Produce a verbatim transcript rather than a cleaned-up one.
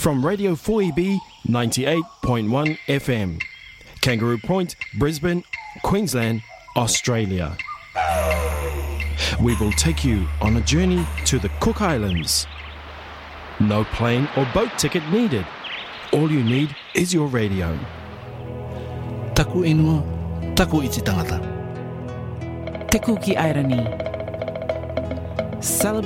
from Radio four E B ninety-eight point one F M, Kangaroo Point, Brisbane, Queensland, Australia. We will take you on a journey to the Cook Islands. No plane or boat ticket needed. All you need is your radio. Taku inua, taku iti tangata. Te kuki airani. Celebrate